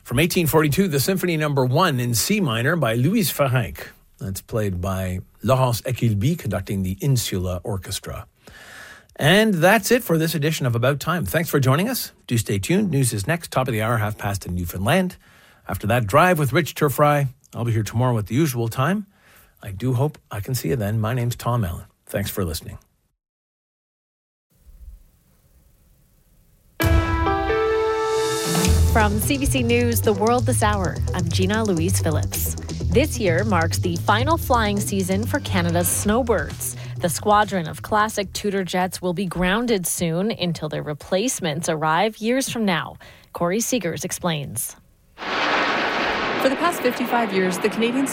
From 1842, the Symphony No. 1 in C minor by Louise Ferenc. That's played by Laurence Equilby, conducting the Insula Orchestra. And that's it for this edition of About Time. Thanks for joining us. Do stay tuned. News is next, top of the hour, past in Newfoundland. After that, Drive with Rich Turfry. I'll be here tomorrow at the usual time. I do hope I can see you then. My name's Tom Allen. Thanks for listening. From CBC News, The World This Hour, I'm Gina Louise Phillips. This year marks the final flying season for Canada's snowbirds. The squadron of classic Tudor jets will be grounded soon until their replacements arrive years from now. Corey Seegers explains. For the past 55 years, the Canadian